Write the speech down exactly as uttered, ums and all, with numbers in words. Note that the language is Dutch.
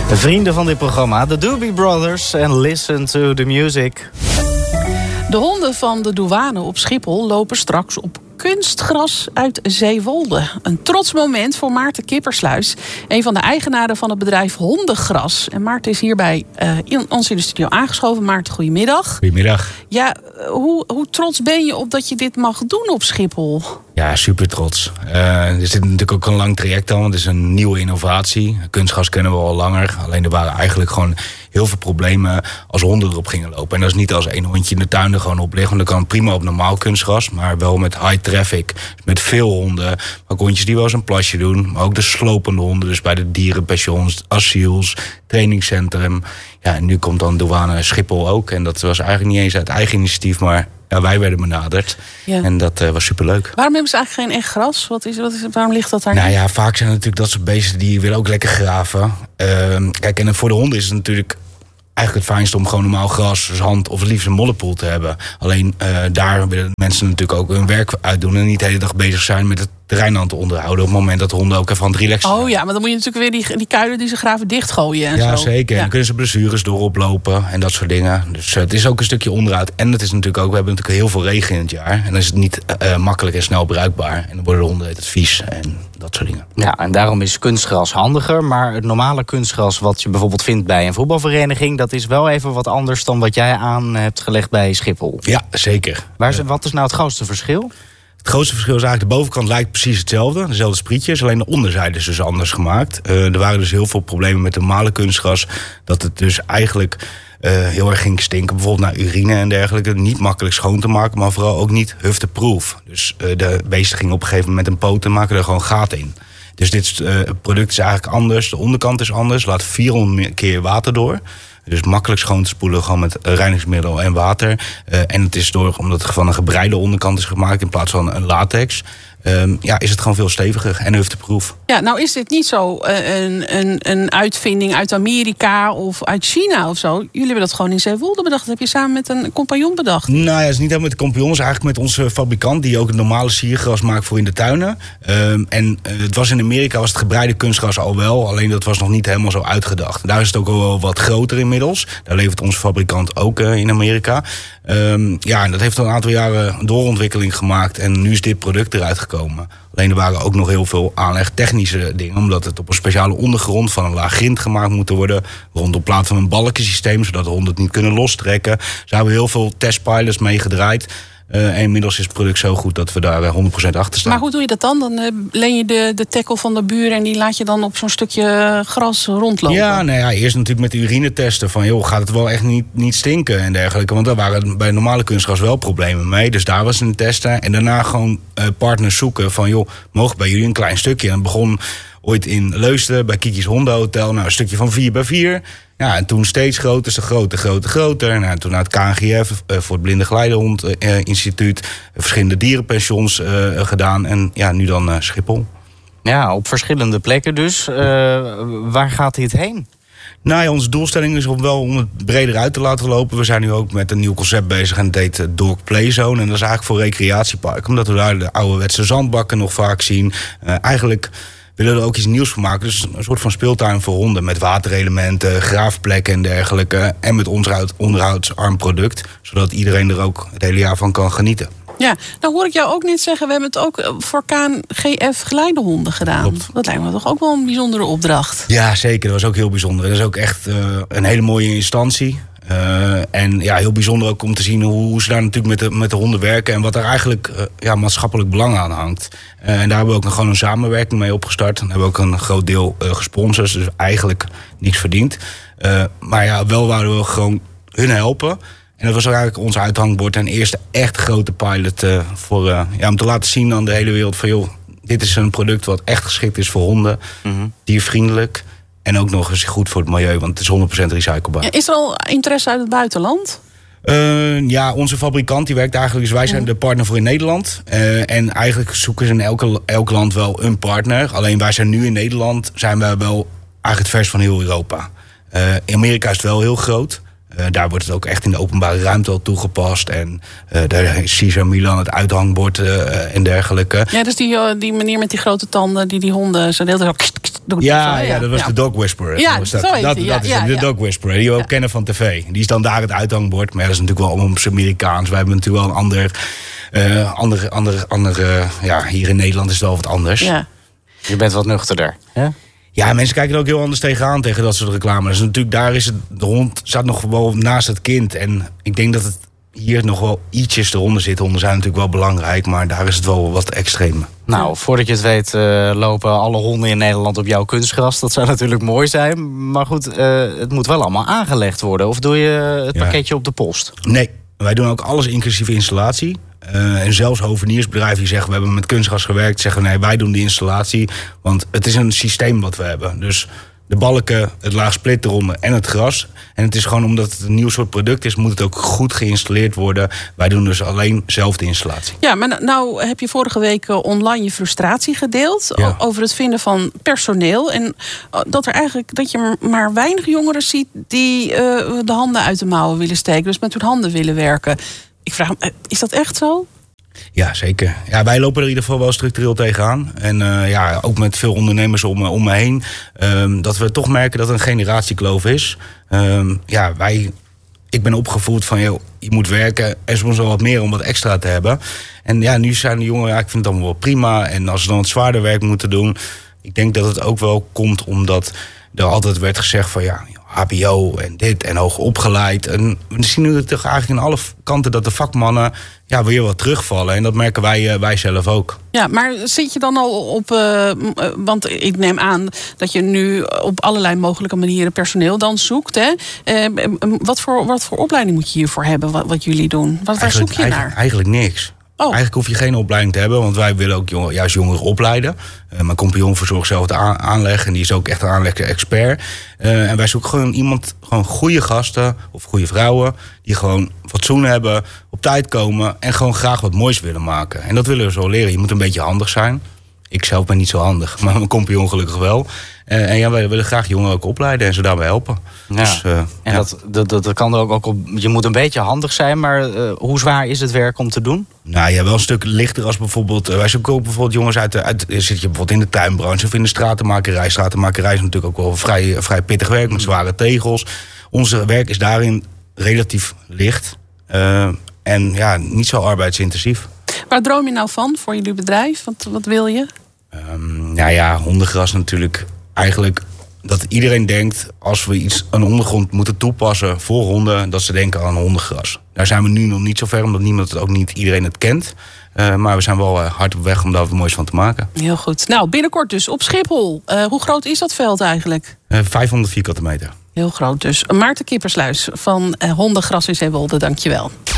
Vrienden van dit programma, de Doobie Brothers en Listen to the Music. De honden van de douane op Schiphol lopen straks op kunstgras uit Zeewolde. Een trots moment voor Maarten Kippersluis, een van de eigenaren van het bedrijf Hondengras. En Maarten is hierbij uh, in ons in de studio aangeschoven. Maarten, goedemiddag. Goedemiddag. Ja, hoe, hoe trots ben je op dat je dit mag doen op Schiphol? Ja, super trots. Uh, er zit natuurlijk ook een lang traject aan, want het is een nieuwe innovatie. Kunstgras kennen we al langer. Alleen er waren eigenlijk gewoon heel veel problemen als honden erop gingen lopen. En dat is niet als één hondje in de tuin er gewoon op ligt. Want dat kan prima op normaal kunstgras, maar wel met high traffic. Met veel honden. Ook hondjes die wel eens een plasje doen. Maar ook de slopende honden, dus bij de dierenpensions, asiels, trainingscentrum. Ja, en nu komt dan douane Schiphol ook. En dat was eigenlijk niet eens uit eigen initiatief, maar ja, wij werden benaderd. Ja. En dat uh, was superleuk. Waarom hebben ze eigenlijk geen echt gras? Wat is, wat is, waarom ligt dat daar nou niet? Ja, vaak zijn het natuurlijk dat soort beesten die willen ook lekker graven. Uh, kijk, en voor de honden is het natuurlijk eigenlijk het fijnste om gewoon normaal gras, zand of het liefst een modderpoel te hebben. Alleen uh, daar willen mensen natuurlijk ook hun werk uitdoen en niet de hele dag bezig zijn met het terrein aan te onderhouden op het moment dat de honden ook even aan het relaxen zijn. Oh ja, maar dan moet je natuurlijk weer die, die kuilen die ze graven dichtgooien en ja, zo. Zeker. Ja. Dan kunnen ze blessures door oplopen en dat soort dingen. Dus uh, het is ook een stukje onderhoud. En het is natuurlijk ook, we hebben natuurlijk heel veel regen in het jaar. En dan is het niet uh, makkelijk en snel bruikbaar. En dan worden de honden het vies en dat soort dingen. Ja, en daarom is kunstgras handiger. Maar het normale kunstgras wat je bijvoorbeeld vindt bij een voetbalvereniging, dat is wel even wat anders dan wat jij aan hebt gelegd bij Schiphol. Ja, zeker. Waar is, wat is nou het grootste verschil? Het grootste verschil is eigenlijk, de bovenkant lijkt precies hetzelfde. Dezelfde sprietjes, alleen de onderzijde is dus anders gemaakt. Uh, er waren dus heel veel problemen met de normale kunstgras. Dat het dus eigenlijk uh, heel erg ging stinken. Bijvoorbeeld naar urine en dergelijke. Niet makkelijk schoon te maken, maar vooral ook niet hufteproof. Dus uh, de beesten gingen op een gegeven moment een poot en maken er gewoon gaten in. Dus dit uh, product is eigenlijk anders. De onderkant is anders. Laat vierhonderd keer water door. Dus makkelijk schoon te spoelen, gewoon met reinigingsmiddel en water. Uh, en het is door, omdat het van een gebreide onderkant is gemaakt in plaats van een latex. Um, ja, is het gewoon veel steviger en hufteproof. Ja, nou is dit niet zo uh, een, een, een uitvinding uit Amerika of uit China of zo. Jullie hebben dat gewoon in Zeewolde bedacht. Dat heb je samen met een compagnon bedacht. Nou ja, het is niet helemaal met de compagnon. Het is eigenlijk met onze fabrikant die ook het normale siergras maakt voor in de tuinen. Um, en uh, het was in Amerika was het gebreide kunstgras al wel. Alleen dat was nog niet helemaal zo uitgedacht. Daar is het ook al wel wat groter inmiddels. Daar levert onze fabrikant ook uh, in Amerika. Um, ja, en dat heeft al een aantal jaren doorontwikkeling gemaakt. En nu is dit product eruit gekomen. Alleen er waren ook nog heel veel aanlegtechnische dingen. Omdat het op een speciale ondergrond van een laag grind gemaakt moet worden. Rondom plaats van een balkensysteem, zodat de honden het niet kunnen lostrekken. Dus daar hebben we heel veel testpilots mee gedraaid. Uh, en inmiddels is het product zo goed dat we daar honderd procent achter staan. Maar hoe doe je dat dan? Dan uh, leen je de, de tackle van de buren en die laat je dan op zo'n stukje gras rondlopen? Ja, nou ja, eerst natuurlijk met de urine testen. Van joh, gaat het wel echt niet, niet stinken en dergelijke. Want daar waren bij normale kunstgras wel problemen mee. Dus daar was een testen. En daarna gewoon uh, partners zoeken van joh, mogen bij jullie een klein stukje? En het begon ooit in Leusden bij Kiki's Hondenhotel. Nou, een stukje van vier bij vier. Ja, en toen steeds groter, ze groter, groter, groter. Nou, toen naar het K N G F, uh, voor het Blinde Geleidehond uh, Instituut, uh, verschillende dierenpensions uh, gedaan. En ja, nu dan uh, Schiphol. Ja, op verschillende plekken dus. Uh, waar gaat dit heen? Nou ja, onze doelstelling is om wel om het breder uit te laten lopen. We zijn nu ook met een nieuw concept bezig en dat heet Dog Playzone. En dat is eigenlijk voor recreatiepark. Omdat we daar de ouderwetse zandbakken nog vaak zien. Uh, eigenlijk willen we er ook iets nieuws van maken. Dus een soort van speeltuin voor honden met waterelementen, graafplekken en dergelijke. En met onderhoud, onderhoudsarm product. Zodat iedereen er ook het hele jaar van kan genieten. Ja, nou hoor ik jou ook net zeggen, we hebben het ook voor K N G F geleidehonden gedaan. Klopt. Dat lijkt me toch ook wel een bijzondere opdracht. Ja, zeker. Dat was ook heel bijzonder. Dat is ook echt uh, een hele mooie instantie. Uh, en ja, heel bijzonder ook om te zien hoe, hoe ze daar natuurlijk met de, met de honden werken. En wat er eigenlijk uh, ja, maatschappelijk belang aan hangt. Uh, en daar hebben we ook een, gewoon een samenwerking mee opgestart. Daar hebben we ook een groot deel uh, gesponsord. Dus eigenlijk niks verdiend. Uh, maar ja, wel wouden we gewoon hun helpen. En dat was eigenlijk ons uithangbord en eerste echt grote pilot uh, voor, uh, ja, om te laten zien aan de hele wereld van joh, dit is een product wat echt geschikt is voor honden, mm-hmm. diervriendelijk en ook nog eens goed voor het milieu, want het is honderd procent recyclebaar. Ja, is er al interesse uit het buitenland? Uh, ja, onze fabrikant die werkt eigenlijk, dus wij zijn de partner voor in Nederland. Uh, en eigenlijk zoeken ze in elke, elk land wel een partner. Alleen wij zijn nu in Nederland, zijn wij wel eigenlijk het vers van heel Europa. Uh, in Amerika is het wel heel groot. Uh, daar wordt het ook echt in de openbare ruimte al toegepast. En uh, daar is Cesar Milan, het uithangbord uh, en dergelijke. Ja, dus die, uh, die meneer met die grote tanden die die honden zo de hele tijd doet. Ja, zo, ja, dat was ja. de Dog Whisperer. Ja, was dat. zo heet dat, die, dat ja, is ja, de ja. Dog Whisperer, die we ook ja. kennen van tv. Die is dan daar het uithangbord. Maar ja, dat is natuurlijk wel om zijn Amerikaans. Wij hebben natuurlijk wel een ander... Uh, andere, andere, andere, ja, hier in Nederland is het wel wat anders. Ja. Je bent wat nuchterder, hè? Ja, mensen kijken er ook heel anders tegenaan, tegen dat soort reclame. Dus natuurlijk, daar is het, de hond staat nog wel naast het kind. En ik denk dat het hier nog wel ietsjes eronder zit. Honden zijn natuurlijk wel belangrijk, maar daar is het wel wat extreem. Nou, voordat je het weet uh, lopen alle honden in Nederland op jouw kunstgras. Dat zou natuurlijk mooi zijn. Maar goed, uh, het moet wel allemaal aangelegd worden. Of doe je het pakketje ja. op de post? Nee, wij doen ook alles inclusief installatie. Uh, en zelfs hoveniersbedrijven die zeggen, we hebben met kunstgras gewerkt, zeggen nee, wij doen die installatie. Want het is een systeem wat we hebben. Dus de balken, het laag split eronder en het gras. En het is gewoon omdat het een nieuw soort product is, moet het ook goed geïnstalleerd worden. Wij doen dus alleen zelf de installatie. Ja, maar nou heb je vorige week online je frustratie gedeeld ja. over het vinden van personeel. En dat er eigenlijk dat je maar weinig jongeren ziet die uh, de handen uit de mouwen willen steken. Dus met hun handen willen werken. Ik vraag me, is dat echt zo? Ja, zeker. Ja, wij lopen er in ieder geval wel structureel tegenaan. En uh, ja, ook met veel ondernemers om, om me heen. Um, dat we toch merken dat er een generatiekloof is. Um, ja, wij... Ik ben opgevoed van, joh, je moet werken en soms wel wat meer om wat extra te hebben. En ja, nu zijn de jongeren, ja, ik vind het allemaal wel prima. En als ze dan het zwaarder werk moeten doen... Ik denk dat het ook wel komt omdat er altijd werd gezegd van, ja, H B O en dit en hoog opgeleid. En we zien nu toch eigenlijk in alle kanten dat de vakmannen ja, weer wat terugvallen. En dat merken wij, wij zelf ook. Ja, maar zit je dan al op... Uh, want ik neem aan dat je nu op allerlei mogelijke manieren personeel dan zoekt. Hè? Uh, wat, voor, wat voor opleiding moet je hiervoor hebben, wat, wat jullie doen? Wat, waar zoek je naar? Eigenlijk, eigenlijk niks. Oh. Eigenlijk hoef je geen opleiding te hebben, want wij willen ook jong, juist jongeren opleiden. Uh, mijn compagnon verzorgt zelf de aan, aanleg en die is ook echt een aanleg-expert. Uh, en wij zoeken gewoon iemand, gewoon goede gasten of goede vrouwen, die gewoon fatsoen hebben, op tijd komen en gewoon graag wat moois willen maken. En dat willen we zo leren. Je moet een beetje handig zijn. Ik zelf ben niet zo handig, maar mijn compagnon gelukkig wel. Uh, en ja, wij willen graag jongeren ook opleiden en ze daarbij helpen. Ja. Dus, uh, en ja. dat, dat, dat kan er ook, ook op. Je moet een beetje handig zijn, maar uh, hoe zwaar is het werk om te doen? Nou ja, wel een stuk lichter als bijvoorbeeld... Uh, wij zoeken ook bijvoorbeeld jongens uit, de, uit... Zit je bijvoorbeeld in de tuinbranche of in de stratenmakerij. Stratenmakerij is natuurlijk ook wel vrij, vrij pittig werk met zware tegels. Onze werk is daarin relatief licht. Uh, en ja, niet zo arbeidsintensief. Waar droom je nou van voor jullie bedrijf? Wat, wat wil je? Um, nou ja, hondengras natuurlijk. Eigenlijk dat iedereen denkt, als we iets aan ondergrond moeten toepassen voor honden, dat ze denken aan hondengras. Daar zijn we nu nog niet zo ver, omdat niemand het ook niet iedereen het kent. Uh, maar we zijn wel uh, hard op weg om daar wat moois van te maken. Heel goed. Nou, binnenkort dus op Schiphol. Uh, hoe groot is dat veld eigenlijk? Uh, vijfhonderd vierkante meter. Heel groot dus. Maarten Kippersluis van uh, Hondengras in Zeewolde, dankjewel.